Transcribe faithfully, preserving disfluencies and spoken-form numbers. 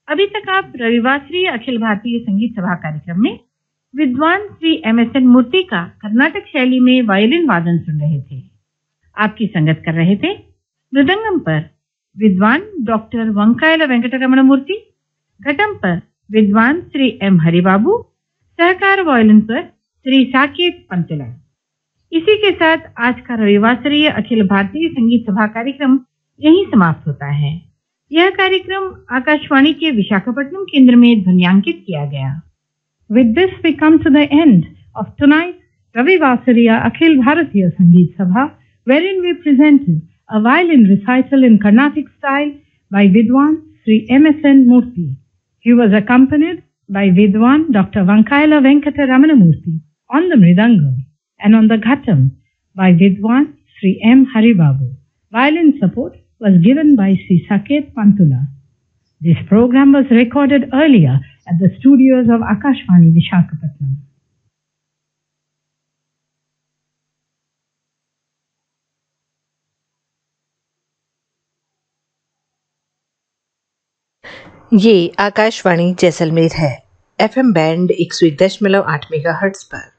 अभी तक आप रविवासरी अखिल भारतीय संगीत सभा कार्यक्रम में विद्वान श्री एम एस एन मूर्ति का कर्नाटक शैली में वायलिन वादन सुन रहे थे। आपकी संगत कर रहे थे मृदंगम पर विद्वान डॉक्टर वंकायला वेंकटरमण मूर्ति, घटम पर विद्वान श्री एम हरिबाबू, सहकार वायलिन पर श्री साकेत पंतुला। इसी के साथ आज का रविवासरी अखिल भारतीय संगीत सभा कार्यक्रम यहीं समाप्त होता है। यह कार्यक्रम आकाशवाणी के विशाखापट्टनम केंद्र में ध्वनियांकित किया गया। With this we come to the end of tonight's Ravivasariya Akhil Bharatiya Sangeet Sabha, wherein we presented a violin recital in Carnatic style by Vidwan Sri M S N Murthy. He was accompanied by Vidwan Doctor Vankaila Venkata Ramana Murthy on the mridangam and on the ghatam by Vidwan Sri M Haribabu. Violin support was given by Sri Saket Pantula. This program was recorded earlier at the studios of Akashvani Vishakhapatnam. ये आकाशवाणी जैसलमेर है। FM band एक सौ एक दशमलव आठ megahertz पर